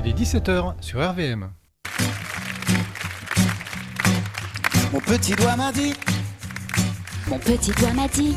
Il est 17h sur RVM. Mon petit doigt m'a dit. Mon petit doigt m'a dit.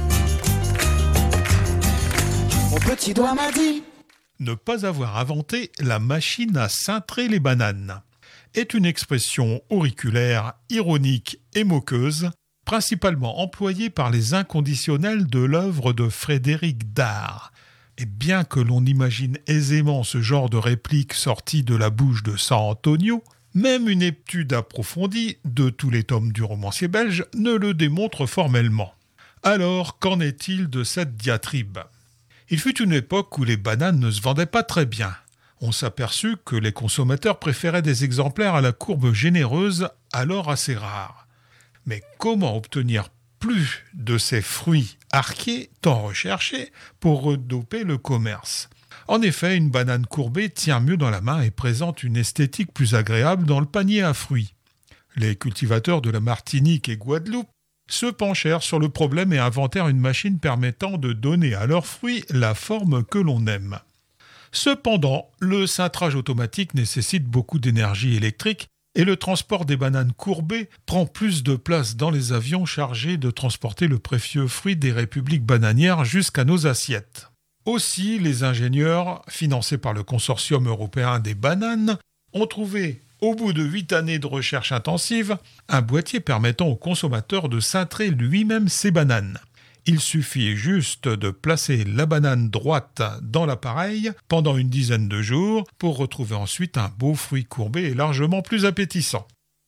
Mon petit doigt m'a dit. Ne pas avoir inventé la machine à cintrer les bananes est une expression auriculaire, ironique et moqueuse, principalement employée par les inconditionnels de l'œuvre de Frédéric Dard. Et bien que l'on imagine aisément ce genre de réplique sortie de la bouche de San Antonio, même une étude approfondie de tous les tomes du romancier belge ne le démontre formellement. Alors, qu'en est-il de cette diatribe ? Il fut une époque où les bananes ne se vendaient pas très bien. On s'aperçut que les consommateurs préféraient des exemplaires à la courbe généreuse, alors assez rares. Mais comment obtenir plus de ces fruits arqués tant recherchés pour redoper le commerce ? En effet, une banane courbée tient mieux dans la main et présente une esthétique plus agréable dans le panier à fruits. Les cultivateurs de la Martinique et Guadeloupe se penchèrent sur le problème et inventèrent une machine permettant de donner à leurs fruits la forme que l'on aime. Cependant, le cintrage automatique nécessite beaucoup d'énergie électrique et le transport des bananes courbées prend plus de place dans les avions chargés de transporter le précieux fruit des républiques bananières jusqu'à nos assiettes. Aussi, les ingénieurs, financés par le consortium européen des bananes, ont trouvé, au bout de 8 années de recherche intensive, un boîtier permettant au consommateur de cintrer lui-même ses bananes. Il suffit juste de placer la banane droite dans l'appareil pendant une dizaine de jours pour retrouver ensuite un beau fruit courbé et largement plus appétissant.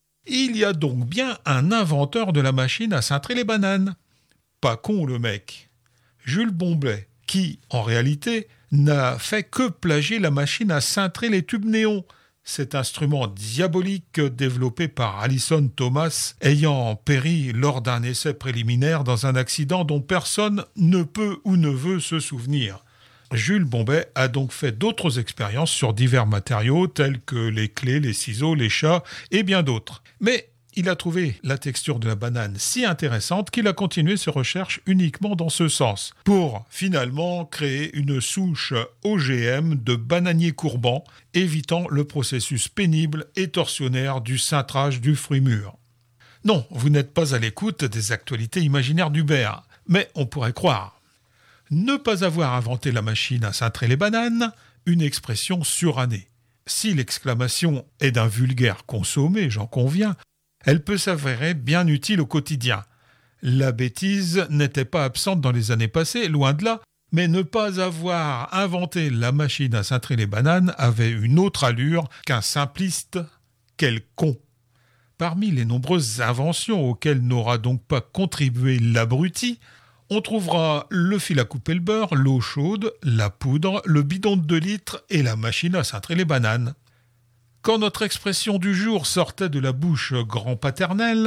Il y a donc bien un inventeur de la machine à cintrer les bananes. Pas con le mec. Jules Bombay, qui, en réalité, n'a fait que plagier la machine à cintrer les tubes néons, cet instrument diabolique développé par Alison Thomas ayant péri lors d'un essai préliminaire dans un accident dont personne ne peut ou ne veut se souvenir. Jules Bombay a donc fait d'autres expériences sur divers matériaux tels que les clés, les ciseaux, les chats et bien d'autres. Mais il a trouvé la texture de la banane si intéressante qu'il a continué ses recherches uniquement dans ce sens, pour finalement créer une souche OGM de bananier courbant, évitant le processus pénible et torsionnaire du cintrage du fruit mûr. Non, vous n'êtes pas à l'écoute des actualités imaginaires d'Hubert, mais on pourrait croire. Ne pas avoir inventé la machine à cintrer les bananes, une expression surannée. Si l'exclamation est d'un vulgaire consommé, j'en conviens, elle peut s'avérer bien utile au quotidien. La bêtise n'était pas absente dans les années passées, loin de là, mais ne pas avoir inventé la machine à cintrer les bananes avait une autre allure qu'un simpliste. Quel con ! Parmi les nombreuses inventions auxquelles n'aura donc pas contribué l'abruti, on trouvera le fil à couper le beurre, l'eau chaude, la poudre, le bidon de 2 litres et la machine à cintrer les bananes. Quand notre expression du jour sortait de la bouche grand-paternelle,